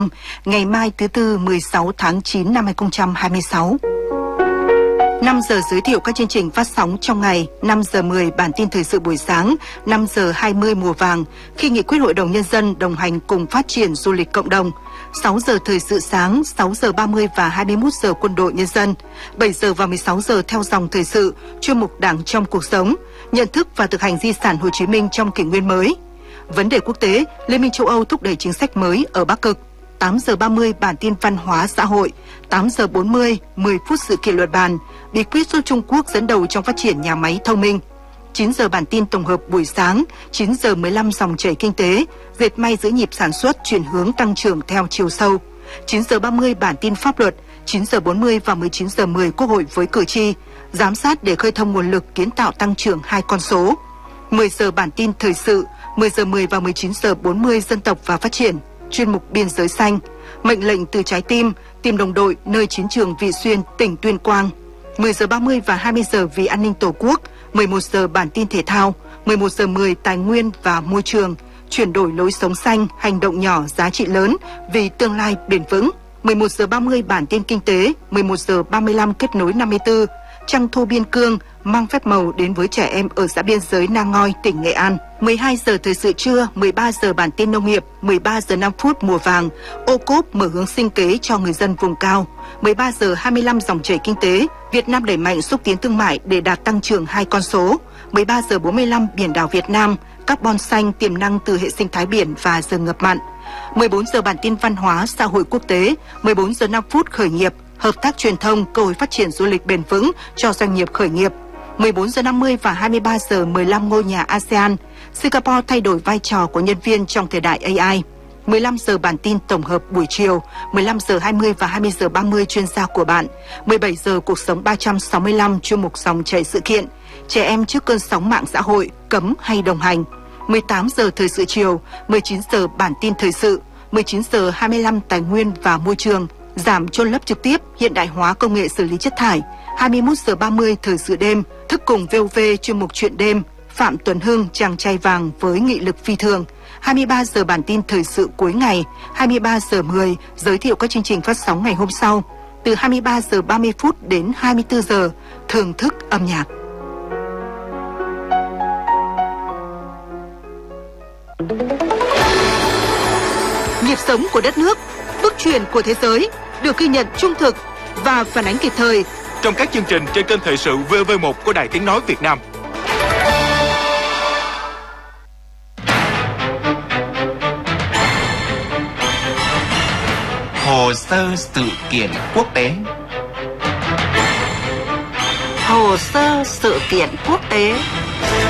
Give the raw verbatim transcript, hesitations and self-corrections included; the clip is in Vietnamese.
ngày mai thứ Tư mười sáu tháng chín năm hai nghìn không trăm hai mươi sáu. năm giờ giới thiệu các chương trình phát sóng trong ngày, năm giờ mười bản tin thời sự buổi sáng, năm giờ hai mươi mùa vàng, khi nghị quyết Hội đồng Nhân dân đồng hành cùng phát triển du lịch cộng đồng. sáu giờ thời sự sáng, sáu giờ ba mươi và hai mươi mốt giờ quân đội nhân dân. bảy giờ và mười sáu giờ theo dòng thời sự, chuyên mục Đảng trong cuộc sống, nhận thức và thực hành di sản Hồ Chí Minh trong kỷ nguyên mới. Vấn đề quốc tế, Liên minh châu Âu thúc đẩy chính sách mới ở Bắc Cực. tám giờ ba mươi bản tin văn hóa xã hội, tám giờ bốn mươi, mười phút sự kiện luật bàn, bí quyết giúp Trung Quốc dẫn đầu trong phát triển nhà máy thông minh. chín giờ bản tin tổng hợp buổi sáng, chín giờ mười lăm dòng chảy kinh tế, dệt may giữ nhịp sản xuất chuyển hướng tăng trưởng theo chiều sâu. chín giờ ba mươi bản tin pháp luật, chín giờ bốn mươi và mười chín giờ mười Quốc hội với cử tri, giám sát để khơi thông nguồn lực kiến tạo tăng trưởng hai con số. mười giờ bản tin thời sự, mười giờ mười và mười chín giờ bốn mươi dân tộc và phát triển, chuyên mục biên giới xanh, mệnh lệnh từ trái tim, tìm đồng đội nơi chiến trường Vị Xuyên, tỉnh Tuyên Quang. mười giờ ba mươi và hai mươi giờ vì an ninh Tổ quốc, mười một giờ bản tin thể thao, mười một giờ mười tài nguyên và môi trường, chuyển đổi lối sống xanh, hành động nhỏ giá trị lớn vì tương lai bền vững. mười một giờ ba mươi bản tin kinh tế, mười một giờ ba mươi lăm kết nối năm mươi tư, Trăng Thu Biên Cương mang phép màu đến với trẻ em ở xã biên giới Nang Ngoi, tỉnh Nghệ An. mười hai giờ thời sự trưa, mười ba giờ bản tin nông nghiệp, mười ba giờ năm phút mùa vàng, ô cốp mở hướng sinh kế cho người dân vùng cao. mười ba giờ hai mươi lăm dòng chảy kinh tế, Việt Nam đẩy mạnh xúc tiến thương mại để đạt tăng trưởng hai con số. mười ba giờ bốn mươi lăm biển đảo Việt Nam, carbon xanh tiềm năng từ hệ sinh thái biển và rừng ngập mặn. mười bốn giờ bản tin văn hóa xã hội quốc tế, mười bốn giờ năm phút khởi nghiệp, hợp tác truyền thông, cơ hội phát triển du lịch bền vững cho doanh nghiệp khởi nghiệp. mười bốn giờ năm mươi và hai mươi ba giờ mười lăm ngôi nhà a sê an, Singapore thay đổi vai trò của nhân viên trong thời đại a i. mười lăm giờ bản tin tổng hợp buổi chiều, mười lăm giờ hai mươi và hai mươi giờ ba mươi chuyên gia của bạn, mười bảy giờ cuộc sống ba trăm sáu mươi lăm chuyên mục dòng chảy sự kiện, trẻ em trước cơn sóng mạng xã hội, cấm hay đồng hành. mười tám giờ thời sự chiều, mười chín giờ bản tin thời sự, mười chín giờ hai mươi lăm tài nguyên và môi trường, giảm chôn lấp trực tiếp, hiện đại hóa công nghệ xử lý chất thải. hai mươi mốt giờ ba mươi thời sự đêm, thức cùng vê o vê chuyên mục chuyện đêm, Phạm Tuấn Hưng chàng trai vàng với nghị lực phi thường. hai mươi ba giờ bản tin thời sự cuối ngày, hai mươi ba giờ mười giới thiệu các chương trình phát sóng ngày hôm sau. Từ hai mươi ba giờ ba mươi phút đến hai mươi tư giờ, thưởng thức âm nhạc. Nhịp sống của đất nước, bước chuyển của thế giới được ghi nhận trung thực và phản ánh kịp thời trong các chương trình trên kênh thời sự vê o vê một của Đài Tiếng nói Việt Nam. Hồ sơ sự kiện quốc tế. Hồ sơ sự kiện quốc tế.